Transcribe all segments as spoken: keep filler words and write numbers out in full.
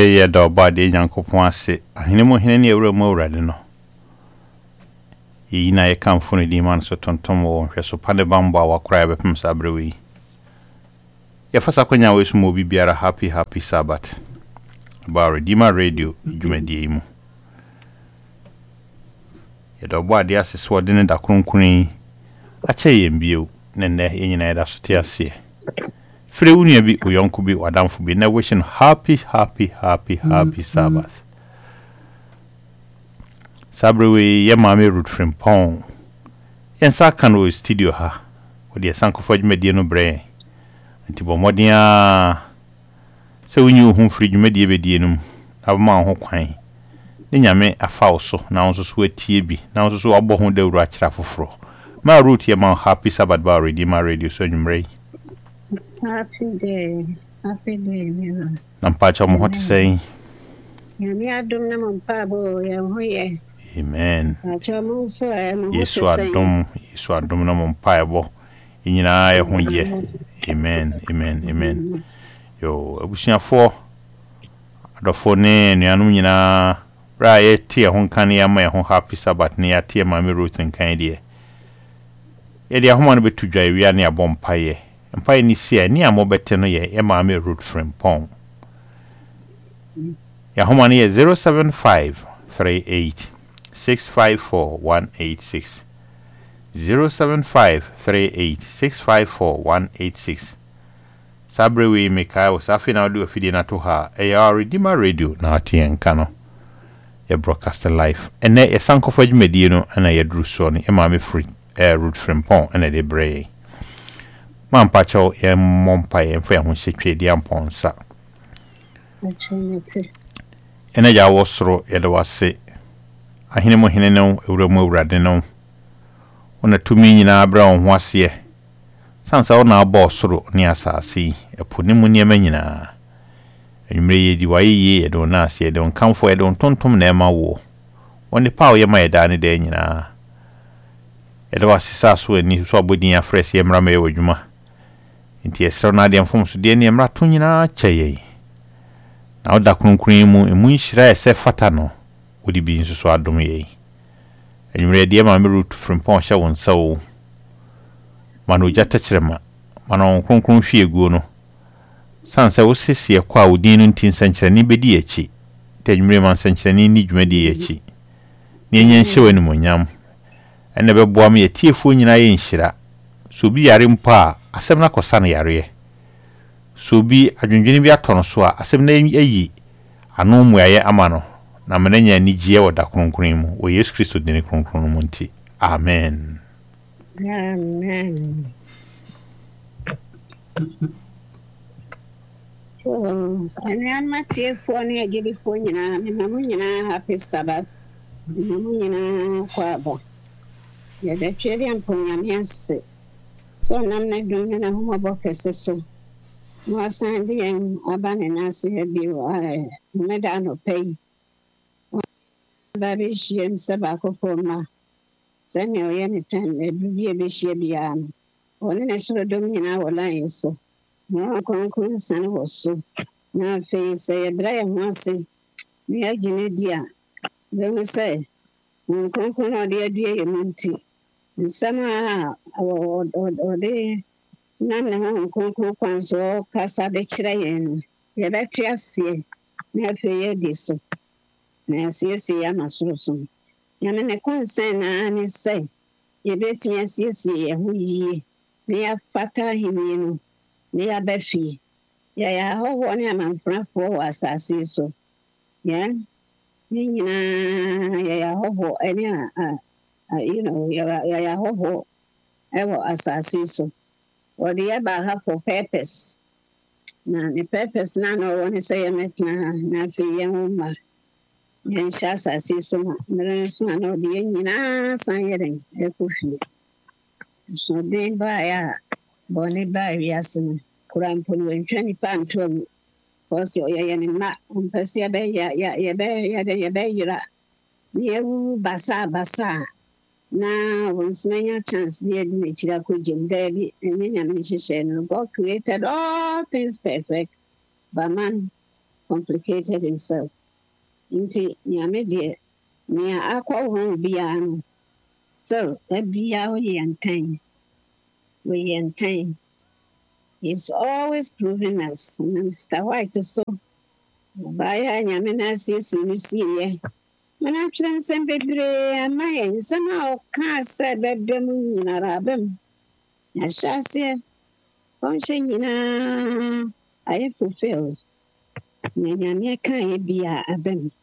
ye do body Yankopon ase ahene mo hene ne ewura mo urade no yi na ye kamfo ne di man so tontom wo hwe so pade bamba wa kra be pem sabrewi ye fasa kwanya we so mo bibiara happy happy Sabbath ba Redeemer Radio dwumadi mu ye do body ase so de ne da kronkron ache ye mbie ne ne ye nyina da so te ase Free unia bi uyonku bi wadamfu bi na wishing happy happy happy happy Sabbath. Sabrewe ye mame root from pong. Yen sa kanu studio ha. Odi sanko fojmedie no bre. Nti bomodia se unyu hu free dwumedie bedie num. Abama ho kwan. Ne nyame afa wo so na wonso so atie bi. Na wonso so abo ho dawru akira foforo. Ma root ye ma happy Sabbath ba Redeemer Radio so nwumre. Happy day, happy day, Mila. Nampacha mo hot say. Yami adum na mpabo ya hoye. Amen. Acha mo so e mo Yesu adum, Yesu adum na mo mpabo. Inyina ya hoye. Amen, amen, amen. Yo, abusiafo adofo ne nuanum nyina bra ye tie ho kan ya ma ho happy Sabbath ne ya tie ma me Ruth nkan de. Ye de ahoma no betudwa ewia ne abompaye. Mpa ni sia ni amobete no ye ma me root from pong ya homa ni zero seven five three eight six five four one eight six zero seven five three eight six five four one eight six Sabrewe meka o safi na do afidi na to ha e ya Redeemer Radio na atien kano ye broadcast live ene ye sankofo adwumadi no na ye duru so no e ma me free eh root from pong ene de bre Mampacho ye mompa ye mfa ho hyetwe di amponsa. Achonete. Ena ya wosoro ye de wase. Ahene mo hene no ewura mo ewurade no. Ona tumi nyina abra ho ase. Sansa ona aba osoro ni asase. Epo ne mu niema nyina. Enwumre ye di waye ye de ona ase de onkamfo ye de ontontom na ema wo. Oni pawo ye ma ye da ne de nyina. Ye de wase saso ani so abodin afres ye mra ma ye wadwuma. Inti esro na de mfom so de ne mra to nyina kyeye na oda kronkron mu emu nhira ese fata no odi bi nso so adom ye enwure de ma me root from pon sha won sawo mano jata kyerema mano kronkron hwie guo no sanse wo sese kwa odin no ntin sankyere ni bedi echi te enwure man sankyere ni ni dwumadi echi ne enye nhyewe ni monyam ene beboa me yetiefo nyina ye nhira so bi yare mpa asem na kosa na yare so bi adwendwene bi atono so a asem na ayi ano muaye amano na menanya ni gie woda kronkron mu o Yesu Kristo dine kronkron mu nti amen Amen. So, ene amatie fo ne agidi fo nyina ne mamu nyina happy Sabbath. Mamu nyina kwa bo. Ya de twere amponya miase. So nam na dum na ho bokese so no asan de en abane na se bi wa meda no pay ba bi shiem se ba ko forma se me o ye ni tan e bi be shie bia no oni na shiro dum nyina wala yeso no kon kon san wo so na fe se bra ye ho ase ni agine dia de me se kon kon no de adue ye munti nsama o o de na na ho konkro kwanso kasa be kire yen ye beti asie na fe ye di so na asie sie ya masoro so ya ne kwanse na ani sai ye beti asie sie ye ho yie ne ya fata himi no ne ya befi ya ya ho ho ne amanfrafo asase so ya ni nyina ya ya ho ho eni a Uh, you know, ya ya ho ho ewo asase so what the eba have for purpose na the purpose na no one say metna na fi ye ma yen sha asase so ma mere so na no de nyina san ye den e ko fi so den ba ya boni ba wi asen kuran pon wen twani pan to ko se o ye ni ma on pese ya be ya ya be ya de ya be yira ye basa basa na once many chance near the nature could jim David and then I mentioned God created all things perfect, but man complicated himself. Nti nyame deɛ nea akɔ wrong biara no still ɛbiara woyɛ ntan woyɛ ntan. He's always proving us. Mister White so ɔbaeɛ a nyame no asiesie no siiɛ. Mana atwerɛ nsɛm bebree ama yɛn nsɛm a ɔkaa sɛ bɛbɛ mu nyinara aba mu. Yɛahyɛ aseɛ ɔnhyɛ nyinaa ayɛ fulfilled. Na nyame kaeɛ bi a aba mu.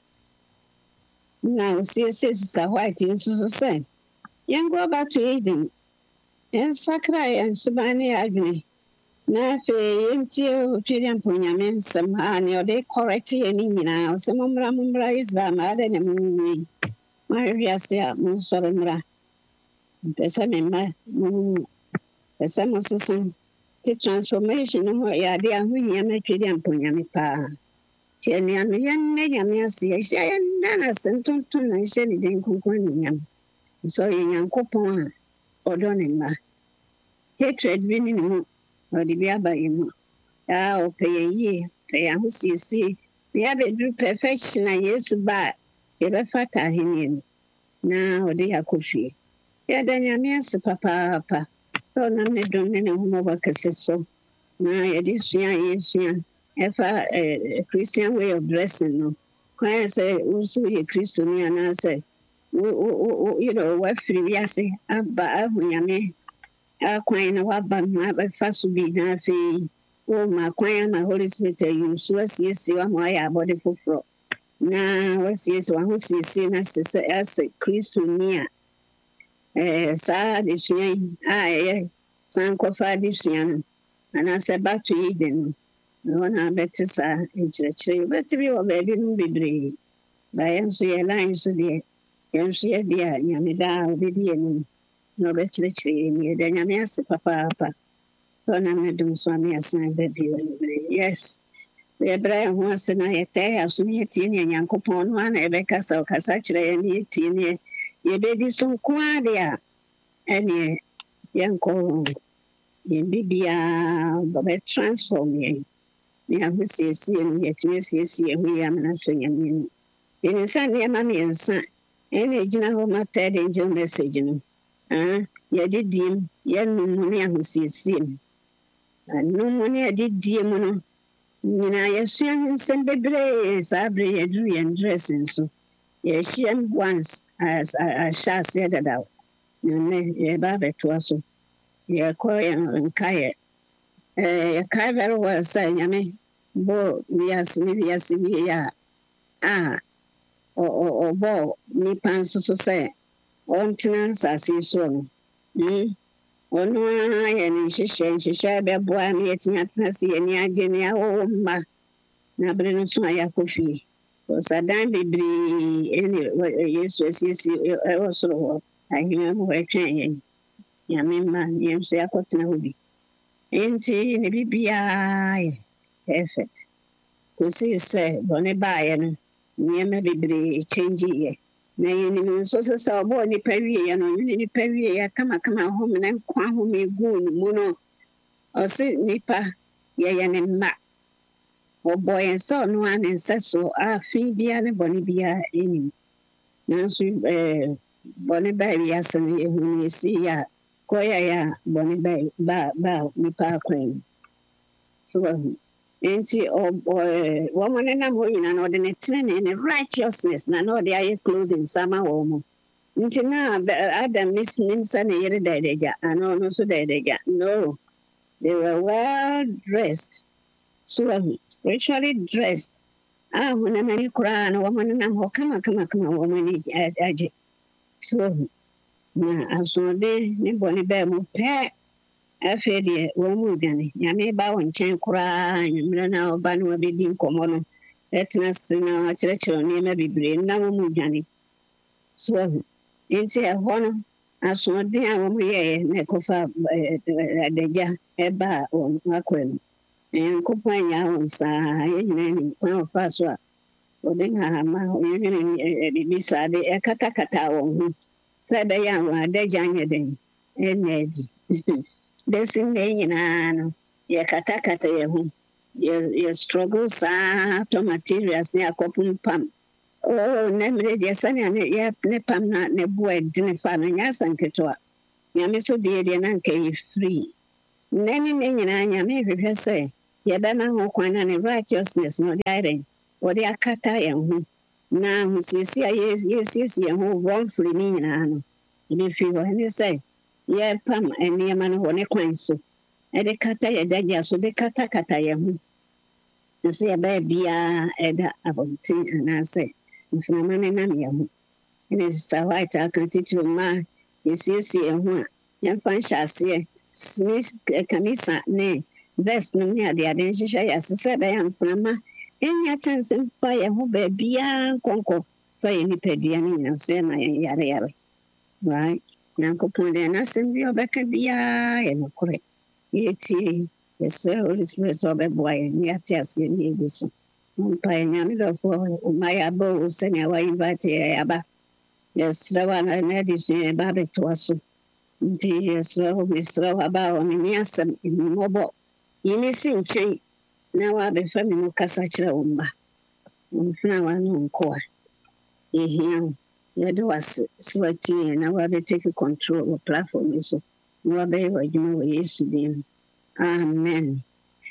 Na osiesie Sister White nso so sɛ yɛnkɔ back to Eden. Yɛnsakra yɛn suban ne yɛn adwene. Na afei yɛntie otweri mpo nyame nsɛm a ne ɔde correct yɛn ne nyinaa. Ɔsɛ mommra mommra Israel ma ada na monwie. Mahwehwe ase a monsɔre mmra. Mpɛ sɛ memma monwu. Pɛ sɛ mosesa. Te transformation no ho yɛ ade a ho hia ma tweri mpo nyame paa. Nti anuano yɛnnɛ nyame ase. Yɛhyia yɛnnɛ no ase ntontom na nhyɛ ne din kronkron anuonyam. Nso ɔyɛ Nyankopɔn a ɔdɔ ne mma. Hatred bi ne ne mu. Ɔde bi aba yɛn mu. Ah, ɔpɛ yɛn yie. Ɔpɛ yɛn ahosiesie. Na yɛabɛduru perfection a Yesu ba a yɛbɛfata ahenni no. Na ɔde yɛ akɔ fie. Yɛda nyame ase papaapa. Sɛ ɔnam ne dom ne ne nhomɔbɔ kɛse so. Na yɛde sua a yɛsua. Ɛfa Christian way of dressing no. Kwan sɛ wo nso woyɛ Kristoni anaasɛ you know, wafiri wiase aba ahu nyame akwan na waba no abɛfa so bi na afei woma kwan ama Holy Spirit ayi nso asiesie ama ayɛ abɔde foforɔ na wasiesie wahosiesie na sɛ asɛ Kristoni a saa adesua yi a ɛyɛ san kɔfa adesua no anaasɛ back to Eden no na wɔn a bɛte saa nkyerɛkyerɛ bɛte bi wɔ baabi no bebree ba yɛn nso yɛ line so deɛ yɛn nso yɛ deɛ a nyame daa ɔbɛdi yɛn anim na ɔbɛkyerɛkyerɛ yɛn yɛda nyame ase papaapa so ɔnam ne dom so ame asan ba bio bebree yes sɛ yɛbrɛ yɛn ho ase na yɛtae yɛ aso na yɛtie ne Nyankopɔn no a na yɛbɛkasa ɔkasa kyerɛ yɛn na yɛtie ne yɛbɛdi so nko a de a ɛneɛ yɛnkɔ yɛn bibiaa bɛtransform yɛn ne ahosiesie no yɛtumi asiesie ho yɛ amena hwɛ nyame no yɛne nsa nneɛma mmiɛnsa ɛna gyina hɔ ma third angel message no yɛde diem yɛnom mu ne ahosiesie mu anom mu ne yɛde die mu no nyinaa yɛsua nsɛm bebree saa bere yɛduru yɛn dress nso yɛhyia m once ahyɛ aseɛ dadaw na nnɛ yɛba abɛtoa so yɛkɔ yɛn nkaeɛ yɛkae very well sɛ nyame bɔ wiase ne wiase wie a a ɔbɔ nipa nso so sɛ ɔntena asase so no ɔno ara yɛ ne nhyehyɛ nhyehyɛ bɛboa na yɛtumi atena se yɛni agye ne awɔwɔ mma na bere no so a yɛakɔ fie ɔsadan bebree ɛne Yesu asiesie ɛwɔ soro hɔ ahema mu hɔ atwɛn yɛn nyame mma yɛn nso yɛakɔtena hɔ bi nti ne bibiaa yɛ perfect kɔsii sɛ bɔne baeɛ no nneɛma bebree change yɛ na yɛnim nso sɛ sɛ ɔbɔɔ nipa wieɛ no ɔnwene nipa wieɛ kamakama home na nkwa home guu no mu no ɔse nipa yɛyɛ ne mma ɔbɔ yɛn sɛ ɔno a ne nsa so afe biara ne bɔne biara ɛnim nanso bɔne baa wiase no yɛhu no yɛsii a kɔyɛyɛ a bɔne baa nipa akwan so wahu nti wɔn ne nam hɔ nyinaa na ɔde ne tenene ne righteousness na na ɔde ayɛ clothing sama wɔn mu nti na Adam ne nsa ne yere da adagya ana ɔno nso da adagya no they were well dressed so spiritually dressed a honam ani koraa na wɔn ne nam hɔ kama kama kama wɔn ani agye so na asoɔden ne bɔne baa mu pɛɛ afei deɛ wɔn mu dwane nyame ba wɔn nkyɛn koraa nyamera na ɔba no wabɛdi nkɔmmɔ no ɛtena se na akyerɛkyerɛ nneɛma bebree na wɔn mu dwane so ahu nti ɛhɔ no asoɔden a wɔn yɛɛ na ɛkɔfa adagya ɛba a wɔn akɔ no Nyankopɔn anya wɔn saa yɛn nyinaa nim kwan ɔfa so a wɔde nhahama ɔyɛhwene bibi saa de ɛkatakata wɔn ho sɛ ɛbɛyɛ a wɔn adagya nyɛ den ɛnna adi bɛsi nna nyinaa no yɛkatakata yɛn ho your struggles are to materials near copum pam. Oh, nemre deɛ sɛnea ne yɛ ne pam na ne boa dine fa no nyɛ asɛm ketewa. Nyame so deɛ deɛ na nka yɛ free. Nne ne ne nyinaa nyame hwehwɛ sɛ yɛbɛma ho kwan na ne righteousness no de ayɛdɛn wɔde akata yɛn ho. Na ahosiesie a yɛsiesie yɛn ho wrongfully ne nyinaa no ɛbɛfiri hɔ ne sɛ yɛpam nneɛma no wɔ ne kwan so. Ɛde kata yɛ dagya so de kata kata yɛn ho. Nse yɛbɛyɛ biara ɛda abɔnten anaasɛ mframa ne nam yɛn ho. Ɛne Sister White aka titiri ma yɛsiesie yɛn ho a yɛmfa nhyɛ aseɛ smith kamisa ne vest no ne ade ade nhyehyɛ yɛ ase sɛ ɛbɛyɛ mframa ɛnya chance mfa yɛn ho baabiara nkɔnkɔ fa yɛ nipadua no nyinam sɛ ɛma yɛn yare yare. Right? Nyankopɔn deɛ n'asɛm bi a ɔbɛka biara yɛ nokorɛ. Yɛtie yɛsrɛ Holy Spirit sɛ ɔbɛboa yɛn ne yɛate aseɛ ne yɛdi so. Mpaeɛ Nyame dɔfoɔ ɔma yɛaba o sɛnea wɔinvite yɛ aba. Yɛsrɛ wo ana na ade sua yɛba abɛtoa so. Nti yɛsrɛ wo mesrɛ wo aba wɔ me ne asɛm mmɔbɔ. Yɛne si nkyɛn na wɔabɛfa me mu kasa kyerɛ wo mma. Wɔmfena wa no nko a. Yɛhia wo. Yɛde wase sɛ watie na wɔabɛtake control wɔ platform yi so. Na wɔabɛyɛ w'adwuma wɔ Yesu din. Amen.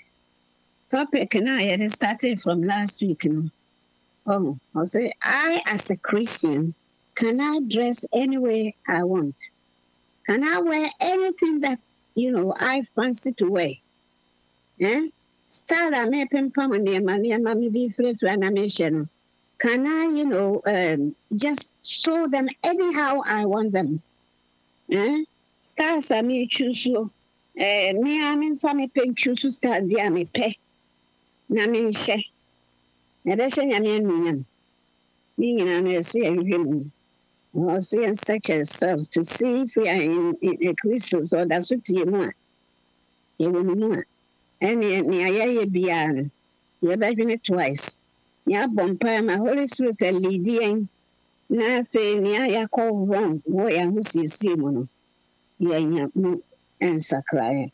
Topic now I started from last week. You know. Oh, I'll say I as a Christian can I dress any way I want? Can I wear anything that you know I fancy to wear? Eh? Style I may pimp on the money and mammy different animation. Can I, you know, um, just show them anyhow I want them? Eh? Styles I may choose you. Eh, me I mean some pen choose style the me pay. Na me she na be she nyame anunyam me nyina no say ahwehwem o say and search ourselves to see if we are in, in a Christus or that's what you know e wo mu a ene ne ayaye bia no ye ba dwene twice ya bompa ma Holy Spirit lead yen na fe ne ayakọ wrong wo ya hu siesie mu no ye nya mu ensakrae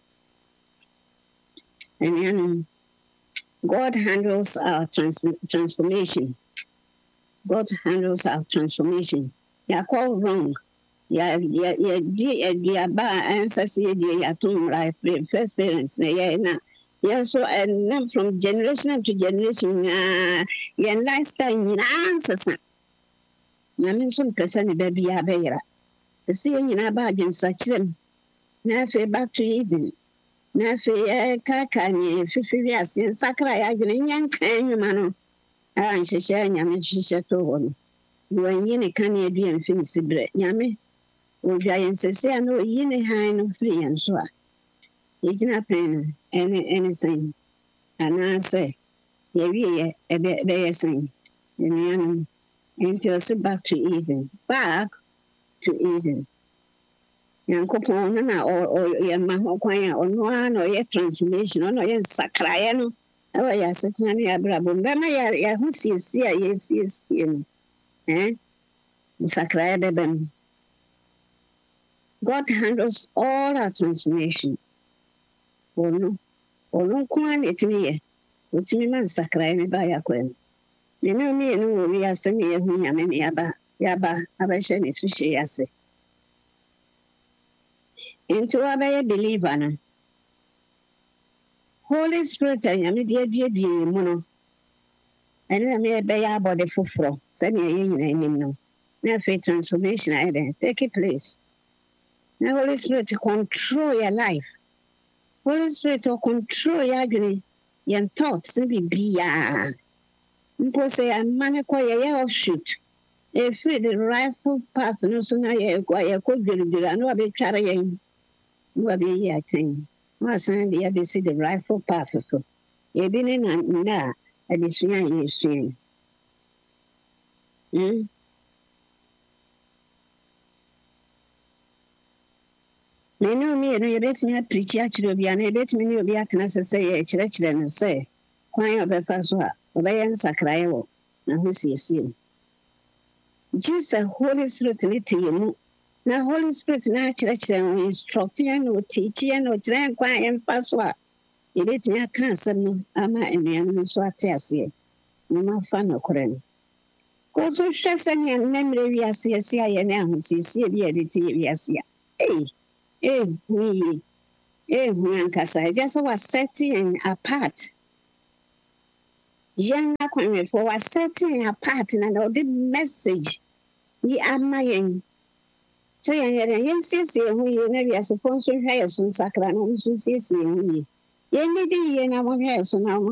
ene anu God handles our trans- transformation. God handles our transformation. Ya call wrong. Ya ya ya ya ya ba ancestors ya ya to right first parents ya na ya so and then from generation to generation uh, ya lifestyle ni ancestors. Ya min some person be bia be yira. Se ya nyina ba adwensa kyerem. Na fe back to Eden. Na fe kaka ni fifiri ase sakra ya dwene nyanka enwuma no a nhyehyɛ nyame nhyehyɛ to hɔ no wɔnyi ne ka ne aduan fi ne sibrɛ nyame wɔdwa yɛn sɛsɛ a na ɔyi ne han no firi yɛn so a yɛgyina pɛn no ɛne ɛne sɛn anaasɛ yɛwie yɛ ɛbɛyɛ sɛn anuanom nti ɔse back to Eden back to Eden. Nyankopɔn no na yɛma ho kwan a ɔno ara na ɔyɛ transformation ɔno ɔyɛ nsakraeɛ no ɛwɔ yɛ asetena ne yɛabrabɔ mbɛma yɛho siesie a yɛsiesie no eh? Nsakraeɛ bɛba mu. God handles all our transformation. Ɔno ɔno nko ara na ɛtumi yɛ ɔtumi ma nsakraeɛ no ba yɛakwan mu. Ne ne mmienu wɔ wiase ne yɛhu nyame ne yɛaba yɛaba abɛhyɛ ne so hyɛ ase. Into a believer no Holy Spirit and nyame de aduadua mu no ɛne na me ɛbɛyɛ abɔde foforɔ sɛnea yɛ nyina anim no na afei transformation ayɛ dɛn take place na Holy Spirit control your life. Holy Spirit will control your adwene yɛn thoughts ne biribiaa mpo sɛ yɛama ne kɔ yɛyɛ offshoot ɛfiri the rightful path no so na yɛkɔ dweredwere a na wabɛtware yɛn what be ya thing? My son, the A B C, the rightful path. So, you been in and now, and it's young, you see. Hm? Me know me, and you bet me a preacher to be an ebit me, you'll be at necessary, a church, and say, Quine of a paswa, obey and sacrayo, and who sees you. Jesus, Holy Spirit, you. Na Holy Spirit na kyerɛkyerɛ wo instruct yɛn no teach yɛn no kyerɛ nkwa yɛn fa so a yɛbɛtumi aka asɛm no ama anuanom nso ate aseɛ na mafa nokorɛ no. Kɔ so hwɛ sɛnea nna mmerɛ wiase asi ayɛ ne ahosiesie bi a yɛde te wiase a ei ɛhu yie ɛhu ankasa ɛgya sɛ wasɛte yɛn apart yɛn akwanhwɛfoɔ wasɛte yɛn apart na na ɔde message yi ama yɛn sɛ yɛn yɛn yɛnsiesie ho yie na wiasefoɔ nso hwɛ yɛ so nsakra na ɔmo nso siesie ho yie yɛn ne di yie na ɔmo hwɛ yɛ so na ɔmo